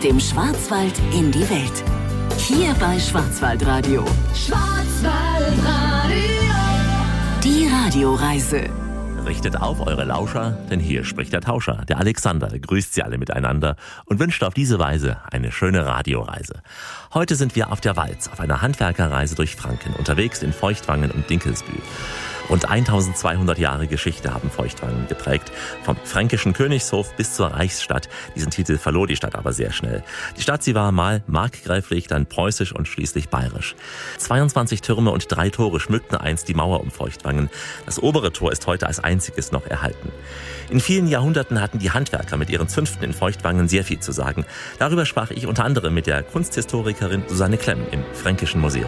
dem Schwarzwald in die Welt. Hier bei Schwarzwaldradio. Schwarzwaldradio. Die Radioreise. Richtet auf eure Lauscher, denn hier spricht der Tauscher. Der Alexander grüßt sie alle miteinander und wünscht auf diese Weise eine schöne Radioreise. Heute sind wir auf der Walz, auf einer Handwerkerreise durch Franken, unterwegs in Feuchtwangen und Dinkelsbühl. Rund 1200 Jahre Geschichte haben Feuchtwangen geprägt. Vom fränkischen Königshof bis zur Reichsstadt. Diesen Titel verlor die Stadt aber sehr schnell. Die Stadt, sie war mal markgräflich, dann preußisch und schließlich bayerisch. 22 Türme und 3 Tore schmückten einst die Mauer um Feuchtwangen. Das obere Tor ist heute als einziges noch erhalten. In vielen Jahrhunderten hatten die Handwerker mit ihren Zünften in Feuchtwangen sehr viel zu sagen. Darüber sprach ich unter anderem mit der Kunsthistorikerin Susanne Klemm im Fränkischen Museum.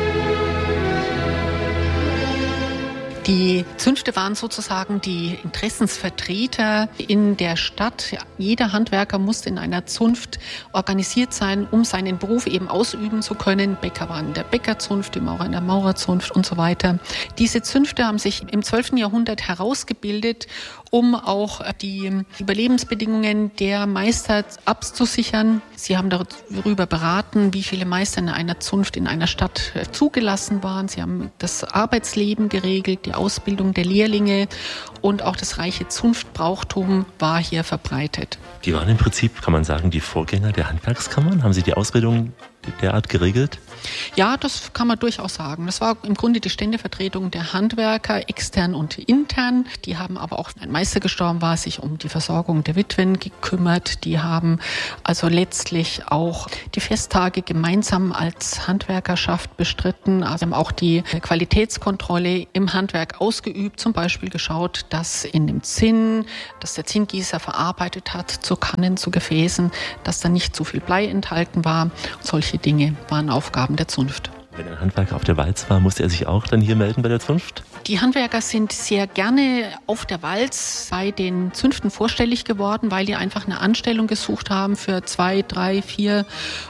Die Zünfte waren sozusagen die Interessensvertreter in der Stadt. Jeder Handwerker musste in einer Zunft organisiert sein, um seinen Beruf eben ausüben zu können. Bäcker waren in der Bäckerzunft, die Maurer in der Maurerzunft und so weiter. Diese Zünfte haben sich im 12. Jahrhundert herausgebildet, um auch die Überlebensbedingungen der Meister abzusichern. Sie haben darüber beraten, wie viele Meister in einer Zunft in einer Stadt zugelassen waren. Sie haben das Arbeitsleben geregelt, die Ausbildung der Lehrlinge und auch das reiche Zunftbrauchtum war hier verbreitet. Die waren im Prinzip, kann man sagen, die Vorgänger der Handwerkskammern. Haben Sie die Ausbildung derart geregelt? Ja, das kann man durchaus sagen. Das war im Grunde die Ständevertretung der Handwerker, extern und intern. Die haben aber auch, wenn ein Meister gestorben war, sich um die Versorgung der Witwen gekümmert. Die haben also letztlich auch die Festtage gemeinsam als Handwerkerschaft bestritten. Also haben auch die Qualitätskontrolle im Handwerk ausgeübt. Zum Beispiel geschaut, dass in dem Zinn, dass der Zinngießer verarbeitet hat, zu Kannen, zu Gefäßen, dass da nicht zu viel Blei enthalten war. Solche Dinge waren Aufgaben der Zunft. Wenn ein Handwerker auf der Walz war, musste er sich auch dann hier melden bei der Zunft? Die Handwerker sind sehr gerne auf der Walz bei den Zünften vorstellig geworden, weil die einfach eine Anstellung gesucht haben für 2, 3, 4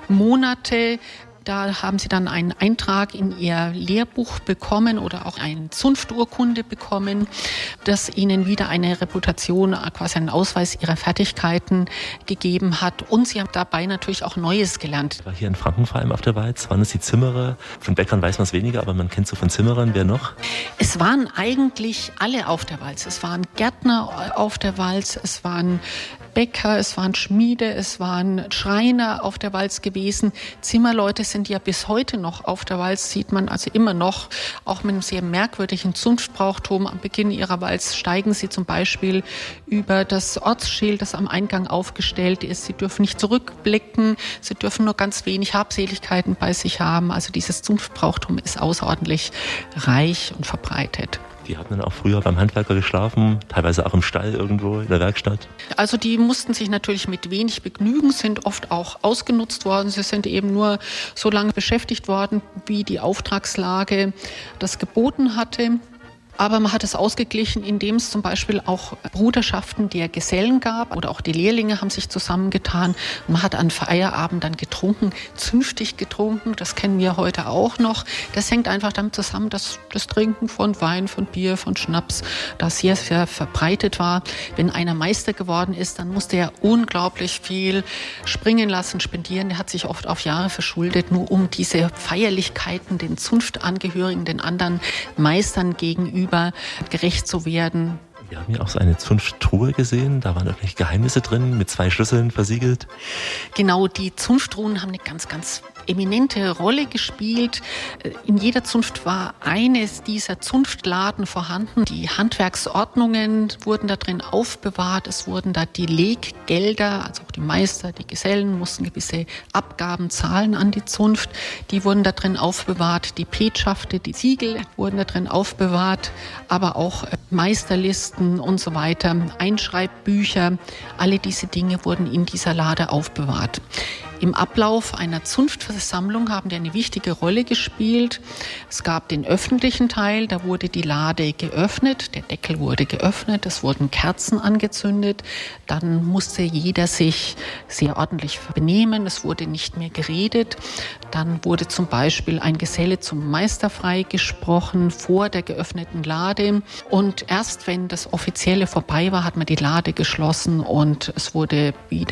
Monate. Da haben sie dann einen Eintrag in ihr Lehrbuch bekommen oder auch eine Zunfturkunde bekommen, das ihnen wieder eine Reputation, quasi einen Ausweis ihrer Fertigkeiten gegeben hat. Und sie haben dabei natürlich auch Neues gelernt. War hier in Franken vor allem auf der Walz, waren es die Zimmerer? Von Bäckern weiß man es weniger, aber man kennt so von Zimmerern. Wer noch? Es waren eigentlich alle auf der Walz. Es waren Gärtner auf der Walz, es waren Bäcker, es waren Schmiede, es waren Schreiner auf der Walz gewesen. Zimmerleute sind ja bis heute noch auf der Walz, sieht man also immer noch, auch mit einem sehr merkwürdigen Zunftbrauchtum. Am Beginn ihrer Walz steigen sie zum Beispiel über das Ortsschild, das am Eingang aufgestellt ist. Sie dürfen nicht zurückblicken, sie dürfen nur ganz wenig Habseligkeiten bei sich haben. Also dieses Zunftbrauchtum ist außerordentlich reich und verbreitet. Die haben dann auch früher beim Handwerker geschlafen, teilweise auch im Stall irgendwo in der Werkstatt. Also die mussten sich natürlich mit wenig begnügen, sind oft auch ausgenutzt worden. Sie sind eben nur so lange beschäftigt worden, wie die Auftragslage das geboten hatte. Aber man hat es ausgeglichen, indem es zum Beispiel auch Bruderschaften der Gesellen gab oder auch die Lehrlinge haben sich zusammengetan. Man hat an Feierabend dann getrunken, zünftig getrunken, das kennen wir heute auch noch. Das hängt einfach damit zusammen, dass das Trinken von Wein, von Bier, von Schnaps da sehr, sehr verbreitet war. Wenn einer Meister geworden ist, dann musste er unglaublich viel springen lassen, spendieren. Der hat sich oft auf Jahre verschuldet, nur um diese Feierlichkeiten den Zunftangehörigen, den anderen Meistern gegenüber gerecht zu werden. Wir haben ja auch so eine Zunfttruhe gesehen, da waren wirklich Geheimnisse drin, mit 2 Schlüsseln versiegelt. Genau, die Zunfttruhen haben eine ganz, ganz eminente Rolle gespielt. In jeder Zunft war eines dieser Zunftladen vorhanden. Die Handwerksordnungen wurden da drin aufbewahrt. Es wurden da die Leggelder, also auch die Meister, die Gesellen mussten gewisse Abgaben zahlen an die Zunft. Die wurden da drin aufbewahrt. Die Petschafte, die Siegel wurden da drin aufbewahrt, aber auch Meisterlisten und so weiter, Einschreibbücher. Alle diese Dinge wurden in dieser Lade aufbewahrt. Im Ablauf einer Zunftversammlung haben die eine wichtige Rolle gespielt. Es gab den öffentlichen Teil, da wurde die Lade geöffnet, der Deckel wurde geöffnet, es wurden Kerzen angezündet. Dann musste jeder sich sehr ordentlich benehmen, es wurde nicht mehr geredet. Dann wurde zum Beispiel ein Geselle zum Meister freigesprochen vor der geöffneten Lade. Und erst wenn das Offizielle vorbei war, hat man die Lade geschlossen und es wurde wieder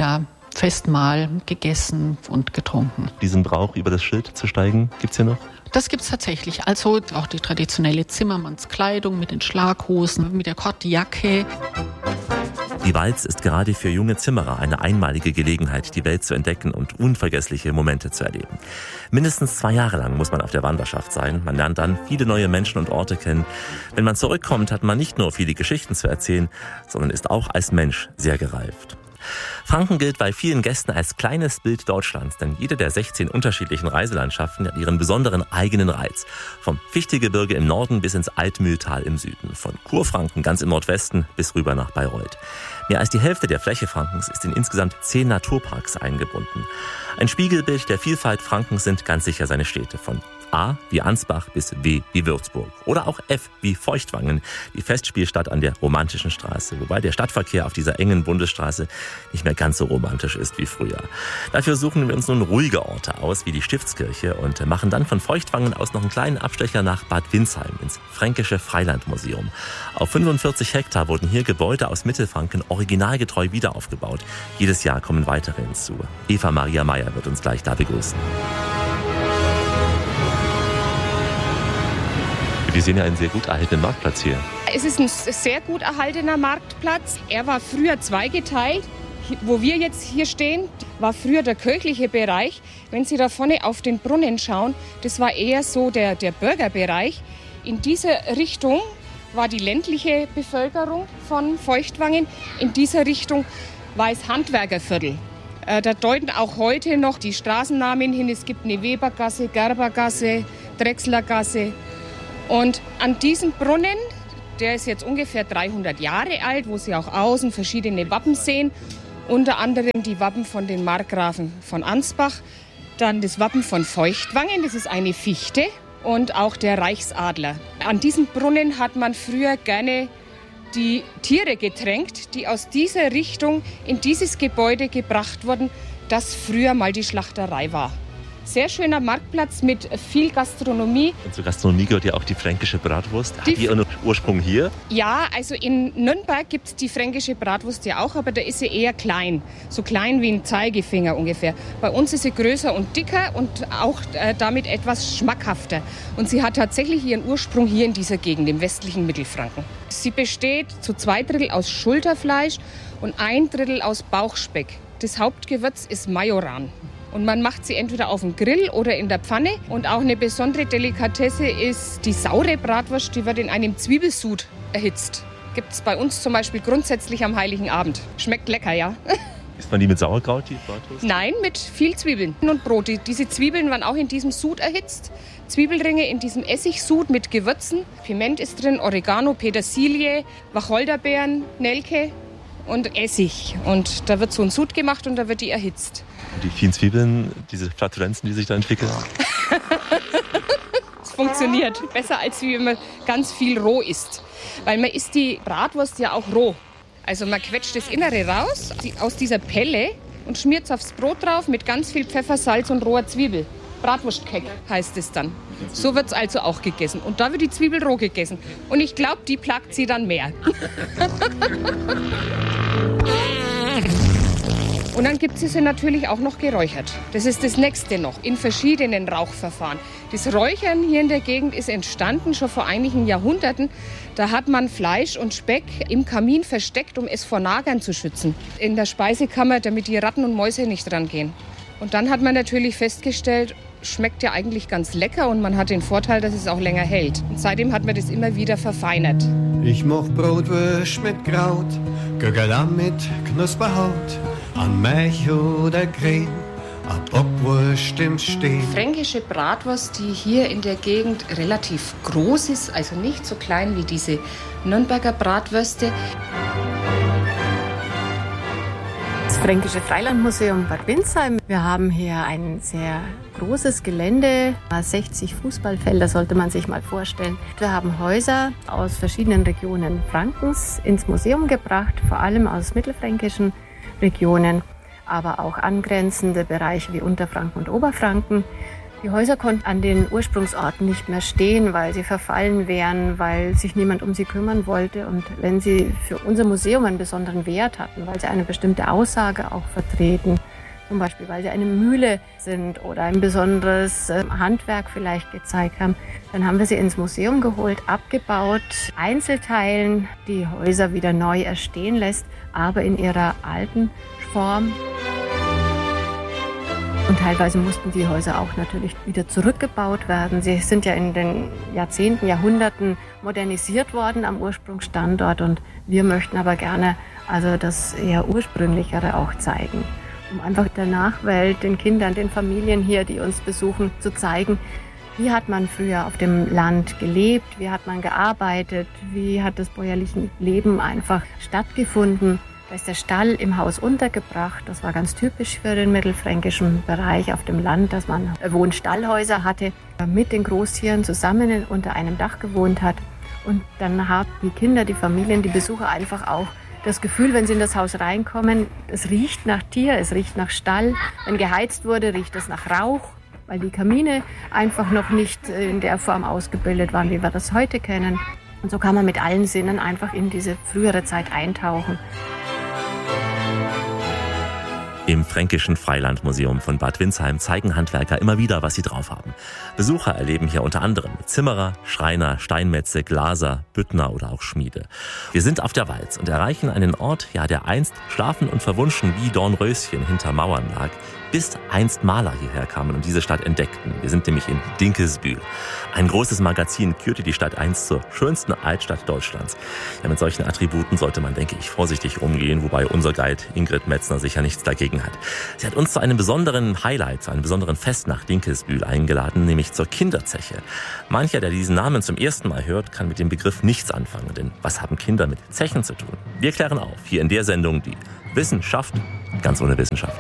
Festmahl gegessen und getrunken. Diesen Brauch, über das Schild zu steigen, gibt's hier noch? Das gibt's tatsächlich. Also auch die traditionelle Zimmermannskleidung mit den Schlaghosen, mit der Kordjacke. Die Walz ist gerade für junge Zimmerer eine einmalige Gelegenheit, die Welt zu entdecken und unvergessliche Momente zu erleben. Mindestens 2 Jahre lang muss man auf der Wanderschaft sein. Man lernt dann viele neue Menschen und Orte kennen. Wenn man zurückkommt, hat man nicht nur viele Geschichten zu erzählen, sondern ist auch als Mensch sehr gereift. Franken gilt bei vielen Gästen als kleines Bild Deutschlands, denn jede der 16 unterschiedlichen Reiselandschaften hat ihren besonderen eigenen Reiz. Vom Fichtelgebirge im Norden bis ins Altmühltal im Süden, von Kurfranken ganz im Nordwesten bis rüber nach Bayreuth. Mehr als die Hälfte der Fläche Frankens ist in insgesamt 10 Naturparks eingebunden. Ein Spiegelbild der Vielfalt Frankens sind ganz sicher seine Städte, von A wie Ansbach bis W wie Würzburg. Oder auch F wie Feuchtwangen, die Festspielstadt an der Romantischen Straße. Wobei der Stadtverkehr auf dieser engen Bundesstraße nicht mehr ganz so romantisch ist wie früher. Dafür suchen wir uns nun ruhige Orte aus, wie die Stiftskirche, und machen dann von Feuchtwangen aus noch einen kleinen Abstecher nach Bad Windsheim, ins Fränkische Freilandmuseum. Auf 45 Hektar wurden hier Gebäude aus Mittelfranken originalgetreu wiederaufgebaut. Jedes Jahr kommen weitere hinzu. Eva Maria Meyer wird uns gleich da begrüßen. Wir sehen ja einen sehr gut erhaltenen Marktplatz hier. Es ist ein sehr gut erhaltener Marktplatz. Er war früher zweigeteilt. Wo wir jetzt hier stehen, war früher der kirchliche Bereich. Wenn Sie da vorne auf den Brunnen schauen, das war eher so der Bürgerbereich. In dieser Richtung war die ländliche Bevölkerung von Feuchtwangen. In dieser Richtung war es Handwerkerviertel. Da deuten auch heute noch die Straßennamen hin. Es gibt eine Webergasse, Gerbergasse, Drechslergasse. Und an diesem Brunnen, der ist jetzt ungefähr 300 Jahre alt, wo Sie auch außen verschiedene Wappen sehen, unter anderem die Wappen von den Markgrafen von Ansbach, dann das Wappen von Feuchtwangen, das ist eine Fichte, und auch der Reichsadler. An diesem Brunnen hat man früher gerne die Tiere getränkt, die aus dieser Richtung in dieses Gebäude gebracht wurden, das früher mal die Schlachterei war. Sehr schöner Marktplatz mit viel Gastronomie. Und zur Gastronomie gehört ja auch die fränkische Bratwurst. Hat die ihren Ursprung hier? Ja, also in Nürnberg gibt es die fränkische Bratwurst ja auch, aber da ist sie eher klein. So klein wie ein Zeigefinger ungefähr. Bei uns ist sie größer und dicker und auch damit etwas schmackhafter. Und sie hat tatsächlich ihren Ursprung hier in dieser Gegend, im westlichen Mittelfranken. Sie besteht zu 2/3 aus Schulterfleisch und 1/3 aus Bauchspeck. Das Hauptgewürz ist Majoran. Und man macht sie entweder auf dem Grill oder in der Pfanne. Und auch eine besondere Delikatesse ist die saure Bratwurst, die wird in einem Zwiebelsud erhitzt. Gibt es bei uns zum Beispiel grundsätzlich am Heiligen Abend. Schmeckt lecker, ja. Isst man die mit Sauerkraut, die Bratwurst? Nein, mit viel Zwiebeln und Brot. Diese Zwiebeln werden auch in diesem Sud erhitzt. Zwiebelringe in diesem Essigsud mit Gewürzen. Piment ist drin, Oregano, Petersilie, Wacholderbeeren, Nelke und Essig. Und da wird so ein Sud gemacht und da wird die erhitzt. Und die vielen Zwiebeln, diese Flatulenzen, die sich da entwickeln? Es funktioniert besser, als wenn man ganz viel roh isst. Weil man isst die Bratwurst ja auch roh. Also man quetscht das Innere raus, aus dieser Pelle, und schmiert es aufs Brot drauf mit ganz viel Pfeffer, Salz und roher Zwiebel. Bratwurstkeck heißt es dann. So wird es also auch gegessen. Und da wird die Zwiebel roh gegessen. Und ich glaube, die plagt sie dann mehr. Und dann gibt es sie natürlich auch noch geräuchert. Das ist das Nächste noch, in verschiedenen Rauchverfahren. Das Räuchern hier in der Gegend ist entstanden schon vor einigen Jahrhunderten. Da hat man Fleisch und Speck im Kamin versteckt, um es vor Nagern zu schützen. In der Speisekammer, damit die Ratten und Mäuse nicht rangehen. Und dann hat man natürlich festgestellt, schmeckt ja eigentlich ganz lecker und man hat den Vorteil, dass es auch länger hält. Und seitdem hat man das immer wieder verfeinert. Ich mach Brotwurst mit Kraut, Gögerlamm mit Knusperhaut, an Milch oder Creme, a Bockwurst im Stehen. Fränkische Bratwurst, die hier in der Gegend relativ groß ist, also nicht so klein wie diese Nürnberger Bratwürste. Das Fränkische Freilandmuseum Bad Windsheim. Wir haben hier ein sehr großes Gelände, 60 Fußballfelder sollte man sich mal vorstellen. Wir haben Häuser aus verschiedenen Regionen Frankens ins Museum gebracht, vor allem aus mittelfränkischen Regionen, aber auch angrenzende Bereiche wie Unterfranken und Oberfranken. Die Häuser konnten an den Ursprungsorten nicht mehr stehen, weil sie verfallen wären, weil sich niemand um sie kümmern wollte. Und wenn sie für unser Museum einen besonderen Wert hatten, weil sie eine bestimmte Aussage auch vertreten, zum Beispiel weil sie eine Mühle sind oder ein besonderes Handwerk vielleicht gezeigt haben. Dann haben wir sie ins Museum geholt, abgebaut, Einzelteilen, die Häuser wieder neu erstehen lässt, aber in ihrer alten Form. Und teilweise mussten die Häuser auch natürlich wieder zurückgebaut werden. Sie sind ja in den Jahrzehnten, Jahrhunderten modernisiert worden am Ursprungsstandort. Und wir möchten aber gerne also das eher Ursprünglichere auch zeigen, um einfach der Nachwelt, den Kindern, den Familien hier, die uns besuchen, zu zeigen, wie hat man früher auf dem Land gelebt, wie hat man gearbeitet, wie hat das bäuerliche Leben einfach stattgefunden. Da ist der Stall im Haus untergebracht. Das war ganz typisch für den mittelfränkischen Bereich auf dem Land, dass man Wohnstallhäuser hatte, mit den Großtieren zusammen unter einem Dach gewohnt hat. Und dann haben die Kinder, die Familien, die Besucher einfach auch das Gefühl, wenn sie in das Haus reinkommen, es riecht nach Tier, es riecht nach Stall. Wenn geheizt wurde, riecht es nach Rauch, weil die Kamine einfach noch nicht in der Form ausgebildet waren, wie wir das heute kennen. Und so kann man mit allen Sinnen einfach in diese frühere Zeit eintauchen. Im Fränkischen Freilandmuseum von Bad Windsheim zeigen Handwerker immer wieder, was sie drauf haben. Besucher erleben hier unter anderem Zimmerer, Schreiner, Steinmetze, Glaser, Büttner oder auch Schmiede. Wir sind auf der Walz und erreichen einen Ort, der einst schlafen und verwunschen wie Dornröschen hinter Mauern lag, bis einst Maler hierher kamen und diese Stadt entdeckten. Wir sind nämlich in Dinkelsbühl. Ein großes Magazin kürte die Stadt einst zur schönsten Altstadt Deutschlands. Ja, mit solchen Attributen sollte man, denke ich, vorsichtig umgehen, wobei unser Guide Ingrid Metzner sicher nichts dagegen hat. Sie hat uns zu einem besonderen Highlight, zu einem besonderen Fest nach Dinkelsbühl eingeladen, nämlich zur Kinderzeche. Mancher, der diesen Namen zum ersten Mal hört, kann mit dem Begriff nichts anfangen, denn was haben Kinder mit Zechen zu tun? Wir klären auf, hier in der Sendung die Wissenschaft ganz ohne Wissenschaft.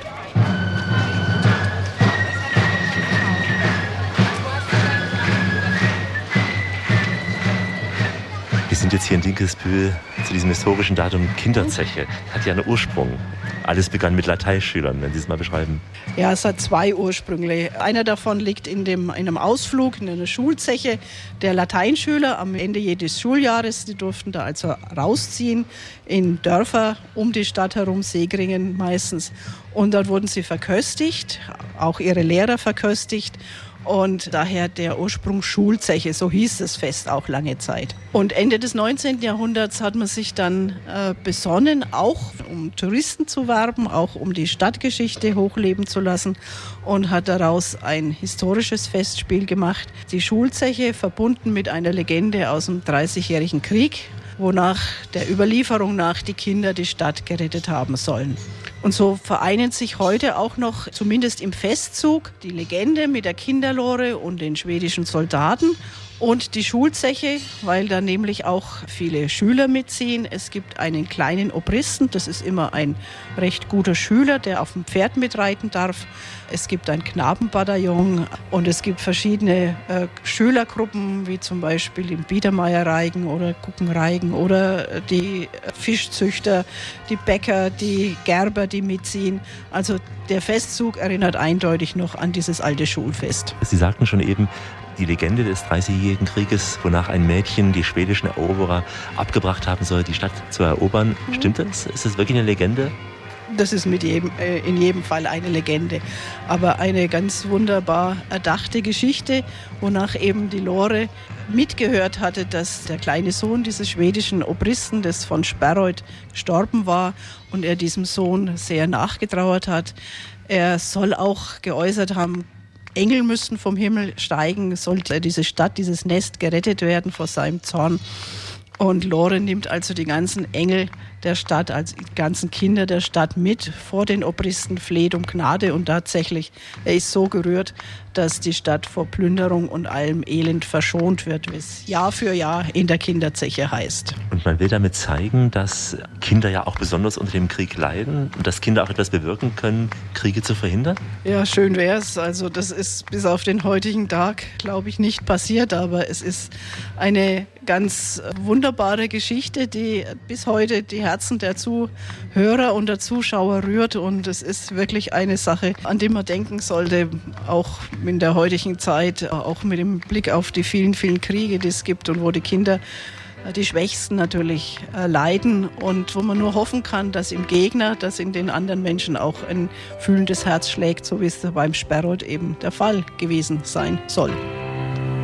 Wir sind jetzt hier in Dinkelsbühl zu diesem historischen Datum Kinderzeche. Hat ja einen Ursprung. Alles begann mit Lateinschülern, wenn Sie es mal beschreiben. Ja, es hat zwei Ursprünge. Einer davon liegt in einem Ausflug in einer Schulzeche der Lateinschüler am Ende jedes Schuljahres. Die durften da also rausziehen in Dörfer um die Stadt herum, Segringen meistens. Und dort wurden sie verköstigt, auch ihre Lehrer verköstigt. Und daher der Ursprung Schulzeche, so hieß das Fest auch lange Zeit. Und Ende des 19. Jahrhunderts hat man sich dann besonnen, auch um Touristen zu werben, auch um die Stadtgeschichte hochleben zu lassen und hat daraus ein historisches Festspiel gemacht. Die Schulzeche verbunden mit einer Legende aus dem 30-jährigen Krieg, wonach der Überlieferung nach die Kinder die Stadt gerettet haben sollen. Und so vereinen sich heute auch noch, zumindest im Festzug, die Legende mit der Kinderlore und den schwedischen Soldaten und die Schulzeche, weil da nämlich auch viele Schüler mitziehen. Es gibt einen kleinen Obristen, das ist immer ein recht guter Schüler, der auf dem Pferd mitreiten darf. Es gibt ein Knabenbataillon und es gibt verschiedene Schülergruppen, wie zum Beispiel den Biedermeierreigen oder Guckenreigen oder die Fischzüchter, die Bäcker, die Gerber, die mitziehen. Also der Festzug erinnert eindeutig noch an dieses alte Schulfest. Sie sagten schon eben, die Legende des 30-jährigen Krieges, wonach ein Mädchen die schwedischen Eroberer abgebracht haben soll, die Stadt zu erobern. Stimmt das? Ist das wirklich eine Legende? Das ist in jedem Fall eine Legende, aber eine ganz wunderbar erdachte Geschichte, wonach eben die Lore mitgehört hatte, dass der kleine Sohn dieses schwedischen Obristen, des von Sperreuth, gestorben war und er diesem Sohn sehr nachgetrauert hat. Er soll auch geäußert haben, Engel müssten vom Himmel steigen, sollte diese Stadt, dieses Nest gerettet werden vor seinem Zorn. Und Lore nimmt also die ganzen Engel der Stadt, also die ganzen Kinder der Stadt mit vor den Obristen, fleht um Gnade und tatsächlich, er ist so gerührt, dass die Stadt vor Plünderung und allem Elend verschont wird, wie es Jahr für Jahr in der Kinderzeche heißt. Und man will damit zeigen, dass Kinder ja auch besonders unter dem Krieg leiden und dass Kinder auch etwas bewirken können, Kriege zu verhindern? Ja, schön wäre es. Also das ist bis auf den heutigen Tag, glaube ich, nicht passiert, aber es ist eine ganz wunderbare Geschichte, die bis heute die Herzen der Zuhörer und der Zuschauer rührt und es ist wirklich eine Sache, an die man denken sollte, auch in der heutigen Zeit, auch mit dem Blick auf die vielen, vielen Kriege, die es gibt und wo die Kinder die Schwächsten natürlich leiden und wo man nur hoffen kann, dass im Gegner, dass in den anderen Menschen auch ein fühlendes Herz schlägt, so wie es beim Sperrot eben der Fall gewesen sein soll.